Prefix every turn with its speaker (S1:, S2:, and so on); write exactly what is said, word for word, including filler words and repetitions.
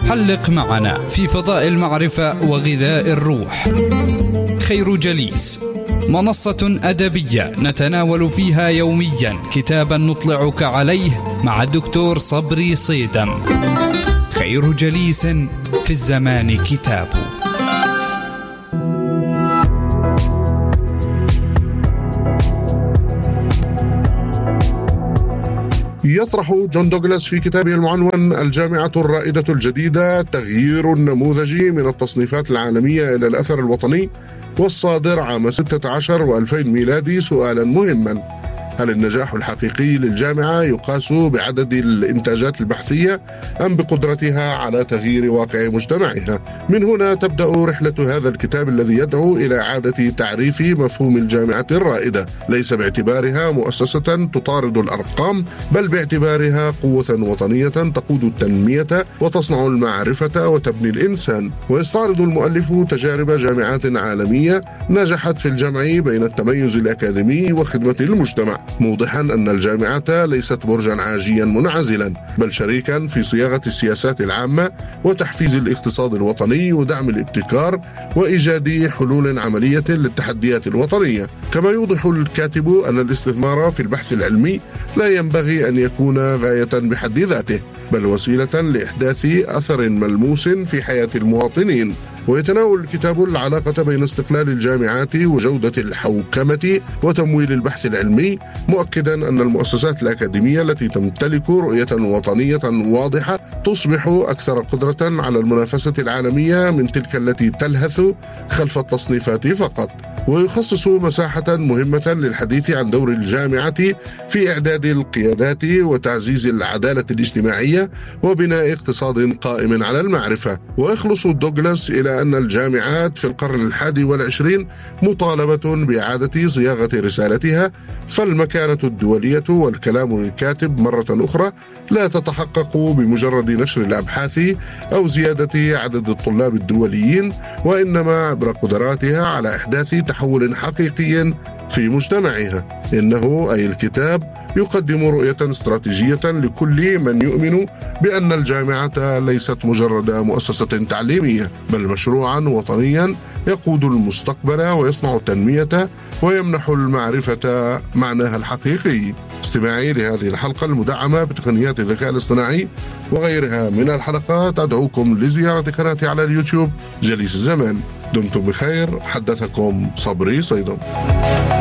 S1: حلق معنا في فضاء المعرفة وغذاء الروح. خير جليس، منصة أدبية نتناول فيها يوميا كتابا نطلعك عليه مع الدكتور صبري صيدم. خير جليس في الزمان كتاب.
S2: يطرح جون دوغلاس في كتابه المعنون الجامعة الرائدة الجديدة تغيير نموذجي من التصنيفات العالمية إلى الأثر الوطني، والصادر عام ستة عشر وألفين ميلادي سؤالا مهما: هل النجاح الحقيقي للجامعة يقاس بعدد الإنتاجات البحثية أم بقدرتها على تغيير واقع مجتمعها؟ من هنا تبدأ رحلة هذا الكتاب الذي يدعو إلى إعادة تعريف مفهوم الجامعة الرائدة، ليس باعتبارها مؤسسة تطارد الأرقام، بل باعتبارها قوة وطنية تقود التنمية وتصنع المعرفة وتبني الإنسان. ويستعرض المؤلف تجارب جامعات عالمية نجحت في الجمع بين التميز الأكاديمي وخدمة المجتمع، موضحا أن الجامعة ليست برجا عاجيا منعزلا، بل شريكا في صياغة السياسات العامة وتحفيز الاقتصاد الوطني ودعم الابتكار وإيجاد حلول عملية للتحديات الوطنية. كما يوضح الكاتب أن الاستثمار في البحث العلمي لا ينبغي أن يكون غاية بحد ذاته، بل وسيلة لإحداث أثر ملموس في حياة المواطنين. ويتناول الكتاب العلاقة بين استقلال الجامعات وجودة الحوكمة وتمويل البحث العلمي، مؤكدا أن المؤسسات الأكاديمية التي تمتلك رؤية وطنية واضحة تصبح أكثر قدرة على المنافسة العالمية من تلك التي تلهث خلف التصنيفات فقط. ويخصص مساحة مهمة للحديث عن دور الجامعة في إعداد القيادات وتعزيز العدالة الاجتماعية وبناء اقتصاد قائم على المعرفة. ويخلص دوغلاس إلى أن الجامعات في القرن الحادي والعشرين مطالبة بإعادة صياغة رسالتها، فالمكانة الدولية والكلام للكاتب مرة أخرى لا تتحقق بمجرد نشر الأبحاث أو زيادة عدد الطلاب الدوليين، وإنما عبر قدراتها على إحداث تحول حقيقي في مجتمعها. إنه أي الكتاب يقدم رؤية استراتيجية لكل من يؤمن بأن الجامعة ليست مجرد مؤسسة تعليمية، بل مشروعا وطنيا يقود المستقبل ويصنع التنمية ويمنح المعرفة معناها الحقيقي. استماعي لهذه الحلقة المدعمة بتقنيات الذكاء الاصطناعي وغيرها من الحلقات، أدعوكم لزيارة قناتي على اليوتيوب جليس الزمان. دمتم بخير، حدثكم صبري صيدم.